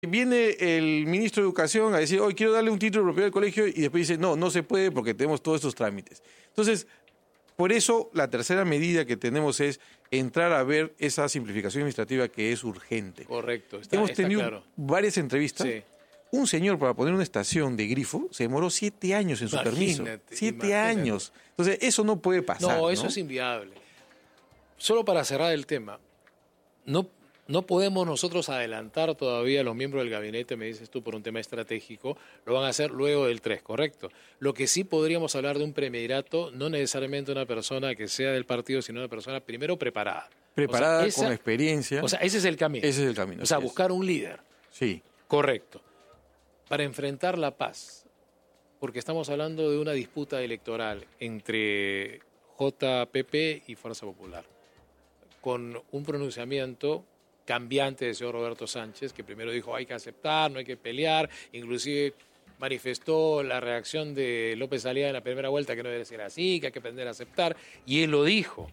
Viene el ministro de Educación a decir, hoy quiero darle un título de propiedad al colegio, y después dice, no, no se puede porque tenemos todos estos trámites. Entonces, por eso la tercera medida que tenemos es entrar a ver esa simplificación administrativa que es urgente. Correcto, Hemos tenido claro. varias entrevistas. Sí. Un señor para poner una estación de grifo se demoró 7 años en su permiso. 7 años. Entonces, eso no puede pasar. No, eso es inviable. Solo para cerrar el tema, no podemos nosotros adelantar todavía a los miembros del gabinete, me dices tú, por un tema estratégico, lo van a hacer luego del 3, ¿correcto? Lo que sí podríamos hablar de un premierato, no necesariamente una persona que sea del partido, sino una persona primero preparada. Preparada, con experiencia. O sea, ese es el camino. Ese es el camino. O sea, buscar un líder. Sí. Correcto. Para enfrentar la paz, porque estamos hablando de una disputa electoral entre JPP y Fuerza Popular, con un pronunciamiento cambiante del señor Roberto Sánchez, que primero dijo hay que aceptar, no hay que pelear, inclusive manifestó la reacción de López Aliaga en la primera vuelta, que no debe ser así, que hay que aprender a aceptar, y él lo dijo.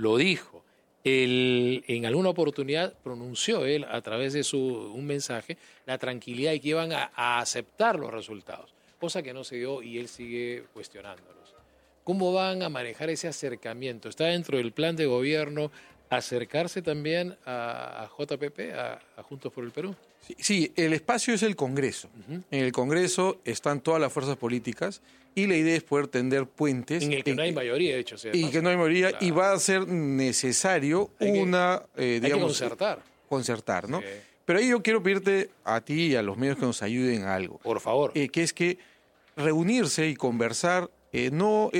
En alguna oportunidad pronunció él, a través de un mensaje, la tranquilidad y que iban a aceptar los resultados, cosa que no se dio y él sigue cuestionándolos. ¿Cómo van a manejar ese acercamiento? ¿Está dentro del plan de gobierno acercarse también a JPP, a Juntos por el Perú? Sí, el espacio es el Congreso. En el Congreso están todas las fuerzas políticas y la idea es poder tender puentes. En el que no hay mayoría, de hecho. Y que no hay mayoría, claro. Y va a ser necesario digamos, hay que concertar. Concertar, ¿no? Sí. Pero ahí yo quiero pedirte a ti y a los medios que nos ayuden a algo. Por favor. Que es que reunirse y conversar no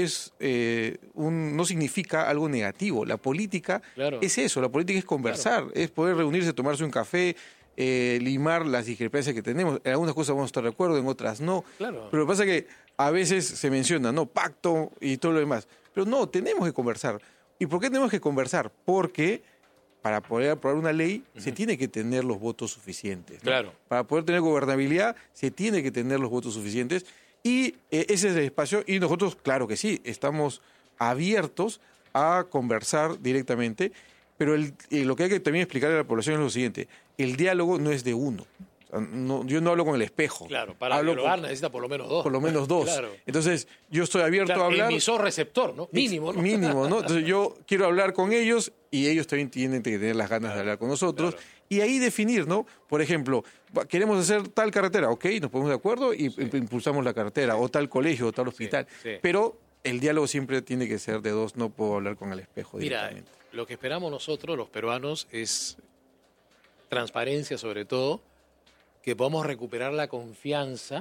significa algo negativo. La política es eso, la política es conversar, es poder reunirse, tomarse un café, limar las discrepancias que tenemos. En algunas cosas vamos a estar de acuerdo, en otras no. Claro. Pero lo que pasa es que a veces se menciona, ¿no? Pacto y todo lo demás. Pero no, tenemos que conversar. ¿Y por qué tenemos que conversar? Porque para poder aprobar una ley se tiene que tener los votos suficientes, ¿no? Claro. Para poder tener gobernabilidad se tiene que tener los votos suficientes. Y ese es el espacio, y nosotros, claro que sí, estamos abiertos a conversar directamente, pero lo que hay que también explicarle a la población es lo siguiente: el diálogo no es de uno. O sea, yo no hablo con el espejo. Claro, para dialogar necesita por lo menos dos. Por lo menos dos. Claro. Entonces, yo estoy abierto a hablar. Emisor receptor, ¿no? Mínimo, ¿no? Mínimo, ¿no? Entonces, yo quiero hablar con ellos y ellos también tienen que tener las ganas de hablar con nosotros. Claro. Y ahí definir, ¿no? Por ejemplo, queremos hacer tal carretera, ok, nos ponemos de acuerdo y impulsamos la carretera, o tal colegio, o tal hospital. Sí. Pero el diálogo siempre tiene que ser de dos, no puedo hablar con el espejo directamente. Mira, lo que esperamos nosotros, los peruanos, es transparencia sobre todo, que podamos recuperar la confianza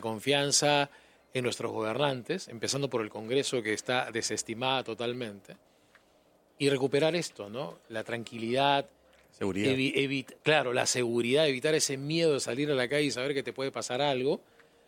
en nuestros gobernantes, empezando por el Congreso, que está desestimada totalmente, y recuperar esto, ¿no? La tranquilidad, seguridad. Claro, la seguridad, evitar ese miedo de salir a la calle y saber que te puede pasar algo,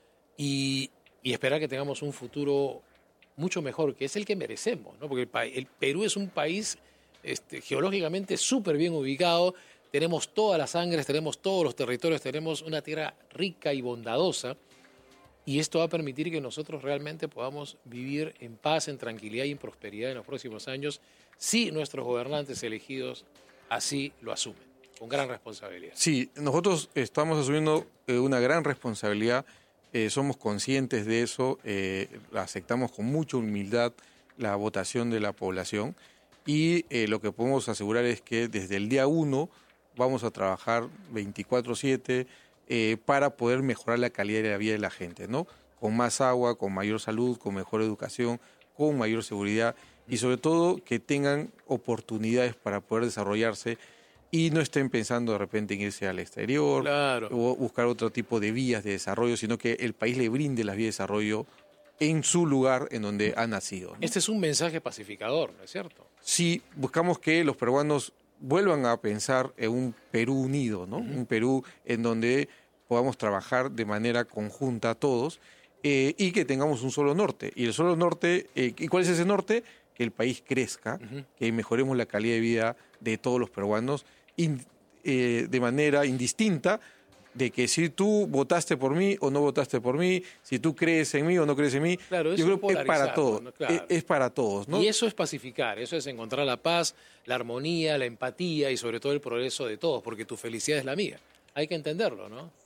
y esperar que tengamos un futuro mucho mejor, que es el que merecemos, ¿no? Porque el Perú es un país geológicamente súper bien ubicado. Tenemos todas las sangres, tenemos todos los territorios, tenemos una tierra rica y bondadosa, y esto va a permitir que nosotros realmente podamos vivir en paz, en tranquilidad y en prosperidad en los próximos años, si nuestros gobernantes elegidos así lo asumen, con gran responsabilidad. Sí, nosotros estamos asumiendo una gran responsabilidad, somos conscientes de eso, aceptamos con mucha humildad la votación de la población, y lo que podemos asegurar es que desde el día 1 vamos a trabajar 24/7 para poder mejorar la calidad de la vida de la gente, ¿no? Con más agua, con mayor salud, con mejor educación, con mayor seguridad y sobre todo que tengan oportunidades para poder desarrollarse y no estén pensando de repente en irse al exterior, claro, o buscar otro tipo de vías de desarrollo, sino que el país le brinde las vías de desarrollo en su lugar en donde ha nacido, ¿no? Este es un mensaje pacificador, ¿no es cierto? Sí, buscamos que los peruanos vuelvan a pensar en un Perú unido, ¿no? Un Perú en donde podamos trabajar de manera conjunta todos y que tengamos un solo norte. Y el solo norte, ¿y cuál es ese norte? Que el país crezca, que mejoremos la calidad de vida de todos los peruanos de manera indistinta, de que si tú votaste por mí o no votaste por mí, si tú crees en mí o no crees en mí, claro, yo creo que es para todos, ¿no? Claro. Es para todos, ¿no? Y eso es pacificar, eso es encontrar la paz, la armonía, la empatía y sobre todo el progreso de todos, porque tu felicidad es la mía. Hay que entenderlo, ¿no?